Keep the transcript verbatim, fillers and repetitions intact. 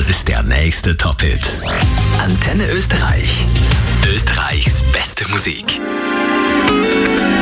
ist der nächste Top-Hit. Antenne Österreich. Österreichs beste Musik.